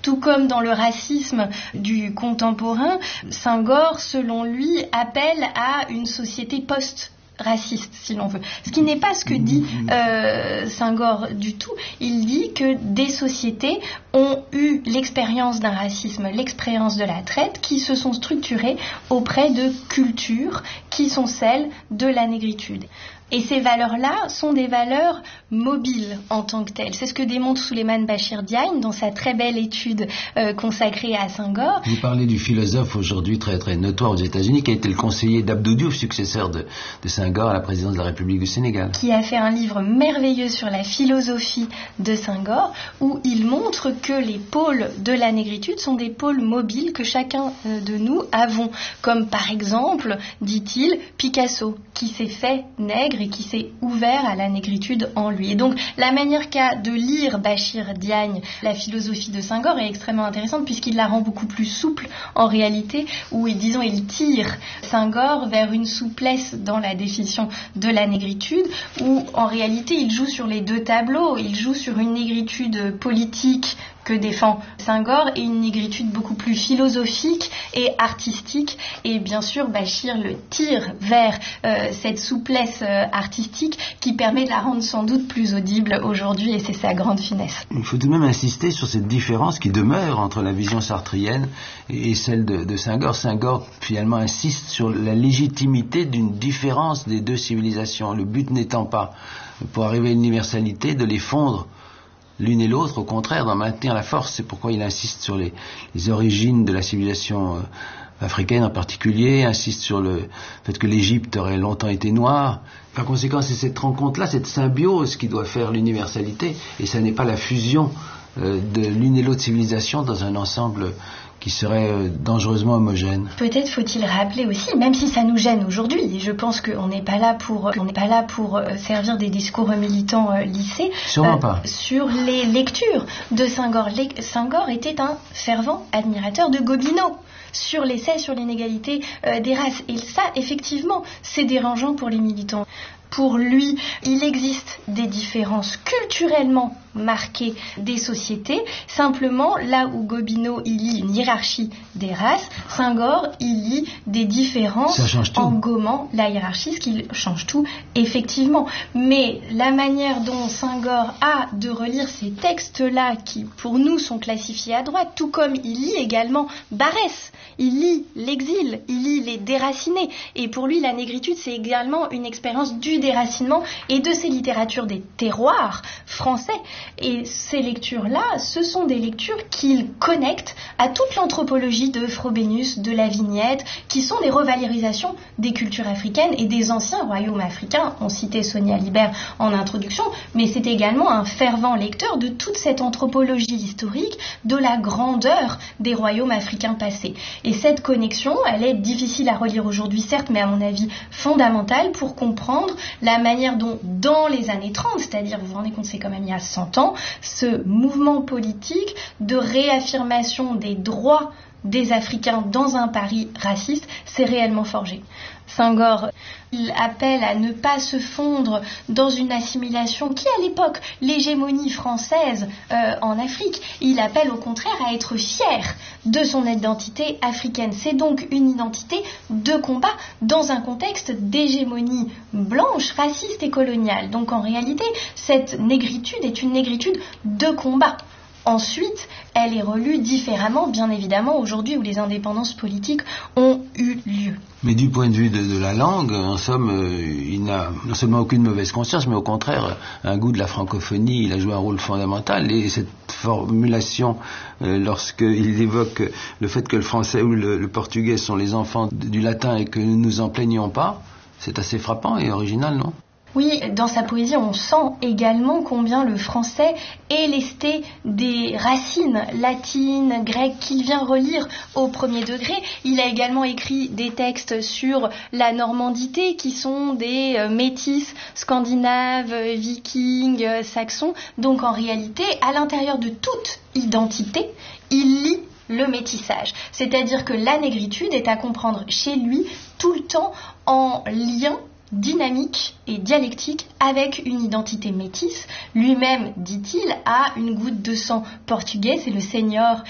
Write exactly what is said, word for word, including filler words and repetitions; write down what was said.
Tout comme dans le racisme du contemporain, Senghor, selon lui, appelle à une société post raciste, si l'on veut. Ce qui n'est pas ce que dit euh, Senghor du tout. Il dit que des sociétés ont eu l'expérience d'un racisme, l'expérience de la traite, qui se sont structurées auprès de cultures qui sont celles de la négritude. Et ces valeurs-là sont des valeurs mobiles en tant que telles. C'est ce que démontre Souleymane Bachir Diagne dans sa très belle étude euh, consacrée à Senghor. Vous parlez du philosophe aujourd'hui très très notoire aux États-Unis qui a été le conseiller d'Abdou Diouf, successeur de, de Senghor à la présidence de la République du Sénégal. Qui a fait un livre merveilleux sur la philosophie de Senghor, où il montre que les pôles de la négritude sont des pôles mobiles que chacun de nous avons. Comme par exemple, dit-il, Picasso, qui s'est fait nègre et qui s'est ouvert à la négritude en lui. Et donc, la manière qu'a de lire Bachir Diagne la philosophie de Senghor est extrêmement intéressante puisqu'il la rend beaucoup plus souple en réalité, où, disons, il tire Senghor vers une souplesse dans la définition de la négritude, où, en réalité, il joue sur les deux tableaux. Il joue sur une négritude politique que défend Senghor et une négritude beaucoup plus philosophique et artistique. Et bien sûr, Bachir le tire vers euh, cette souplesse euh, artistique qui permet de la rendre sans doute plus audible aujourd'hui, et c'est sa grande finesse. Il faut tout de même insister sur cette différence qui demeure entre la vision sartrienne et celle de, de Senghor. Senghor, finalement, insiste sur la légitimité d'une différence des deux civilisations, le but n'étant pas, pour arriver à l'universalité, de les fondre l'une et l'autre, au contraire, d'en maintenir la force. C'est pourquoi il insiste sur les, les origines de la civilisation euh, africaine en particulier, insiste sur le fait que l'Égypte aurait longtemps été noire. Par conséquent, c'est cette rencontre-là, cette symbiose qui doit faire l'universalité, et ça n'est pas la fusion euh, de l'une et l'autre civilisation dans un ensemble qui serait euh, dangereusement homogène. Peut-être faut-il rappeler aussi, même si ça nous gêne aujourd'hui, et je pense qu'on n'est pas là pour, on n'est pas là pour euh, servir des discours militants euh, lissés. Sûrement euh, pas. Sur les lectures de Senghor. Les, Senghor était un fervent admirateur de Gobineau sur l'essai sur l'inégalité euh, des races. Et ça, effectivement, c'est dérangeant pour les militants. Pour lui, il existe des différences culturellement marquées des sociétés. Simplement, là où Gobineau il lit une hiérarchie des races, Senghor il lit des différences en gommant la hiérarchie, ce qui change tout, effectivement. Mais la manière dont Senghor a de relire ces textes-là, qui pour nous sont classifiés à droite, tout comme il lit également Barès, il lit l'exil, il lit les déracinés. Et pour lui, la négritude, c'est également une expérience du déracinement et de ces littératures des terroirs français. Et ces lectures-là, ce sont des lectures qu'il connecte à toute l'anthropologie de Frobenius, de La Vignette, qui sont des revalorisations des cultures africaines et des anciens royaumes africains. On citait Sonia Libert en introduction, mais c'est également un fervent lecteur de toute cette anthropologie historique, de la grandeur des royaumes africains passés. Et cette connexion, elle est difficile à relire aujourd'hui, certes, mais à mon avis fondamentale pour comprendre la manière dont, dans les années trente, c'est-à-dire, vous vous rendez compte, c'est quand même il y a cent ans, ce mouvement politique de réaffirmation des droits des Africains dans un Paris raciste s'est réellement forgé. Senghor, il appelle à ne pas se fondre dans une assimilation qui, à l'époque, l'hégémonie française euh, en Afrique. Il appelle au contraire à être fier de son identité africaine. C'est donc une identité de combat dans un contexte d'hégémonie blanche, raciste et coloniale. Donc en réalité, cette négritude est une négritude de combat. Ensuite, elle est relue différemment, bien évidemment, aujourd'hui où les indépendances politiques ont eu lieu. Mais du point de vue de, de la langue, en somme, euh, il n'a non seulement aucune mauvaise conscience, mais au contraire, un goût de la francophonie, il a joué un rôle fondamental. Et cette formulation, euh, lorsqu'il évoque le fait que le français ou le, le portugais sont les enfants du latin et que nous ne nous en plaignons pas, c'est assez frappant et original, non ? Oui, dans sa poésie, on sent également combien le français est lesté des racines latines, grecques, qu'il vient relire au premier degré. Il a également écrit des textes sur la normandité, qui sont des euh, métis scandinaves, vikings, euh, saxons. Donc en réalité, à l'intérieur de toute identité, il lit le métissage. C'est-à-dire que la négritude est à comprendre chez lui tout le temps en lien dynamique et dialectique avec une identité métisse. Lui-même, dit-il, a une goutte de sang portugais, c'est le seigneur